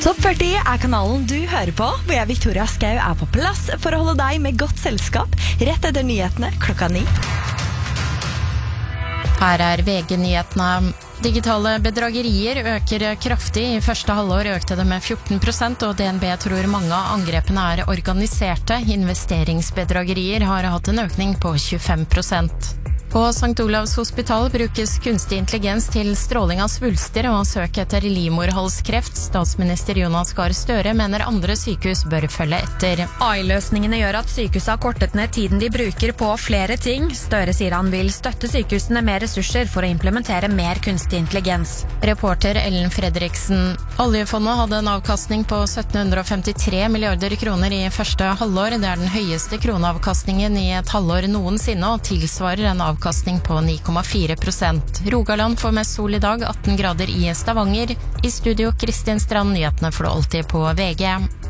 Topp 40 er kanalen du hører på, hvor jeg, Victoria Skau, er på plass for å holde deg med godt selskap rett etter nyhetene 9:00. Her er VG-nyhetene. Digitale bedragerier øker kraftig. I første halvår økte det med 14%, og DNB tror mange av angrepene er organiserte. Investeringsbedragerier har hatt en økning på 25%. På St. Olavs hospital brukes kunstig intelligens til stråling av svulster og søk etter livmorhalskreft. Statsminister Jonas Gahr Støre mener andre sykehus bør følge etter. AI-løsningene gjør at sykehuset har kortet ned tiden de bruker på flere ting. Støre sier han vil støtte sykehusene med ressurser for å implementere mer kunstig intelligens. Reporter Ellen Fredriksen. Oljefondet hadde en avkastning på 1753 milliarder kroner i første halvår. Det er den høyeste kroneavkastningen i et halvår noensinne, og tilsvarer en avkastning på 9,4%. Rogaland får mest sol i dag, 18 grader i Stavanger. I studio Kristin Strand, nyhetene får du alltid på VG.